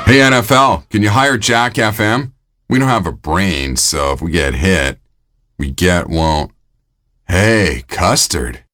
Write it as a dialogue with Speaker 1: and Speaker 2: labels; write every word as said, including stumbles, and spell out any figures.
Speaker 1: Hey, N F L, can you hire Jack F M? We don't have a brain, so if we get hit, we get won't. Hey, Custard.